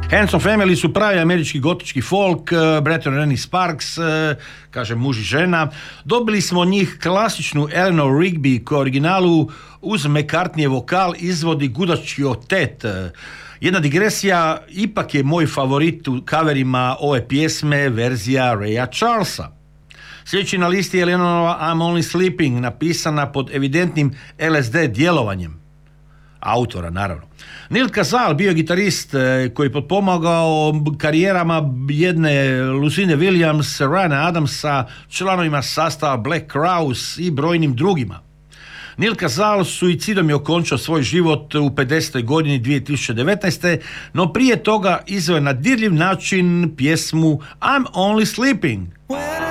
Handsome Family su pravi američki gotički folk, Bretton Rennie Sparks, kaže muž i žena. Dobili smo od njih klasičnu Eleanor Rigby koja originalu uz McCartney vokal izvodi gudački otet. Jedna digresija, ipak je moj favorit u coverima ove pjesme verzija Raya Charlesa. Sljedeći na listi je Lennonova I'm Only Sleeping, napisana pod evidentnim LSD djelovanjem autora, naravno. Neil Casal bio je gitarist koji potpomagao karijerama jedne Lucine Williams, Ryana Adamsa, članovima sastava Black Crowes i brojnim drugima. Neil Casal suicidom je okončao svoj život u 50. godini 2019. no prije toga izveo na dirljiv način pjesmu I'm Only Sleeping.